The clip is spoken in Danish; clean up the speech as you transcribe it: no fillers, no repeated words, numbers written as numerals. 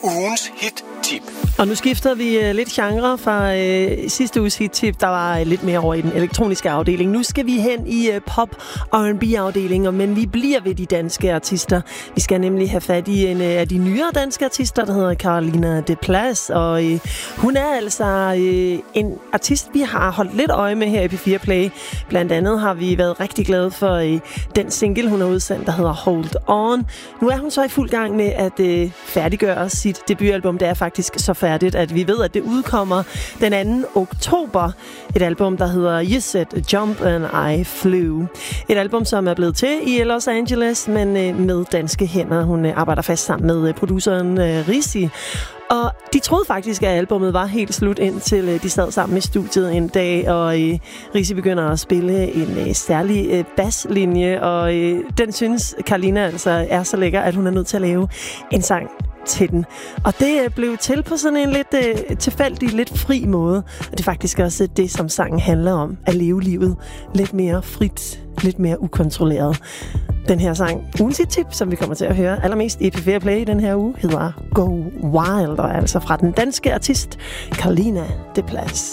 Ugens hit-tip. Og nu skifter vi lidt genre fra sidste uges hit-tip, der var lidt mere over i den elektroniske afdeling. Nu skal vi hen i pop- og R&B-afdelingen, men vi bliver ved de danske artister. Vi skal nemlig have fat i en af de nyere danske artister, der hedder Carolina Deplace, og hun er altså en artist, vi har holdt lidt øje med her i P4 Play. Blandt andet har vi været rigtig glade for den single, hun har udsendt, der hedder Hold On. Nu er hun så i fuld gang med at færdiggøre sit debutalbum. Det er faktisk så færdigt, at vi ved, at det udkommer den 2. oktober. Et album, der hedder You Said Jump and I Flew. Et album, som er blevet til i Los Angeles, men med danske hænder. Hun arbejder fast sammen med produceren Risi. Og de troede faktisk, at albumet var helt slut, indtil de sad sammen i studiet en dag, og Risi begynder at spille en særlig basslinje, og den synes Carolina altså er så lækker, at hun er nødt til at lave en sang til den. Og det blev til på sådan en lidt tilfældig, lidt fri måde. Og det er faktisk også det, som sangen handler om. At leve livet lidt mere frit, lidt mere ukontrolleret. Den her sang, ugens hit-tip, som vi kommer til at høre allermest i P4 Play i den her uge, hedder Go Wild, og er altså fra den danske artist Carolina Deplace.